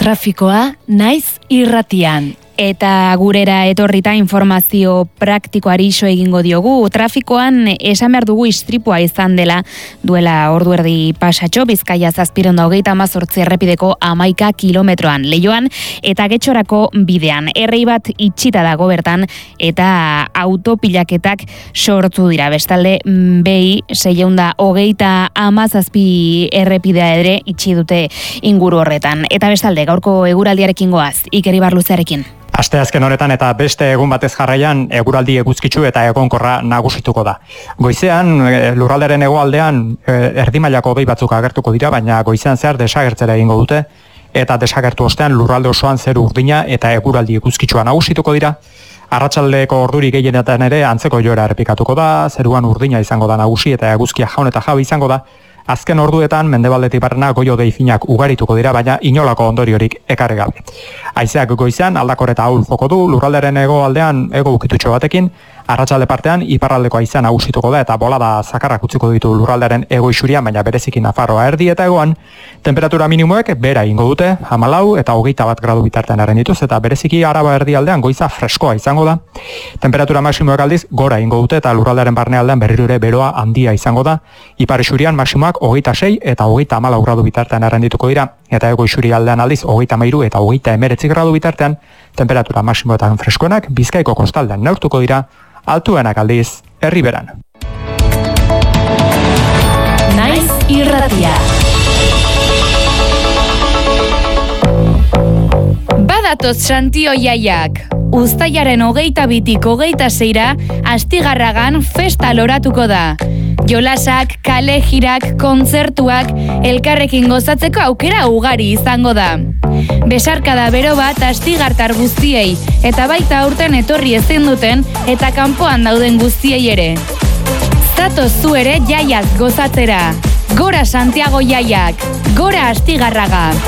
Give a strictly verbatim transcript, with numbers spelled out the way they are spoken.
Trafikoa naiz irratian. Eta gurera etorrita informazio praktikoari iso egingo diogu. Trafikoan esan behar dugu istripua izan dela duela ordu erdi pasatxo, Bizkaia zazpiron da hogeita hamazortzi errepideko hamaika kilometroan Leioan eta Getxorako bidean. Errei bat itxita dago bertan eta autopilaketak sortu dira. Bestalde behi seiehun da hogeita hamazazpi errepidea ere itxi dute inguru horretan. Eta bestalde gaurko eguraldiarekin goaz, Iker Ibarluzearekin. Asteazken honetan eta beste egun batez jarraian eguraldi eguzkitsu eta egonkorra nagusituko da. Goizean lurraldearen hegoaldean erdi mailako hodei batzuk agertuko dira, baina goizean zehar desagertzera egingo dute eta desagertu ostean lurralde osoan zeru urdina eta eguraldi eguzkitsua nagusituko dira. Arratsaldeko orduri gehienetan ere antzeko joera errepikatuko da, zeruan urdina izango da nagusi eta eguzkia jaun eta jabe izango da. Azken orduetan mendebaldetik barrena goio-hodei finak ugarituko dira, baina inolako ondoriorik ekarri gabe. Haizeak goizean aldakor eta ahul joko du, lurraldearen hegoaldean hego ukitutxo batekin, arratsalde partean iparraldeko haizea nagusituko da eta bolada zakarrak utziko ditu lurraldearen hego isurian, baina bereziki Nafarroa erdi eta hegoan, temperatura minimoek bera ingo dute, hamalau eta hogeita bat gradu bitartean erren dituz, eta bereziki Araba erdialdean goiza freskoa izango da. Temperatura maximoek aldiz gora ingo dute eta lurraldearen barnealdean berriro ere beroa handia izango da. Ipar isurian maximoak hogeita sei eta hogeita hamalau gradu bitartean errendituko dira, eta ego isuri aldean aldiz hogeita hamairu eta hogeita hemeretzi gradu bitartean, temperatura maximoetan freskoenak Bizkaiko kostaldean neurtuko dira, altuenak aldiz Erriberan. Naiz irratia. Badatoz Santio jaiak. Uztailaren hogeita bitik hogeita seira Astigarragan festa loratuko da. Jolasak, kale jirak, kontzertuak, elkarrekin gozatzeko aukera ugari izango da. Besarkada bero bat astigartar guztiei, eta baita aurten etorri ezin duten eta kanpoan dauden guztiei ere. Zatoz zu ere jaiaz gozatzera. Gora Santiago jaiak, gora Astigarraga.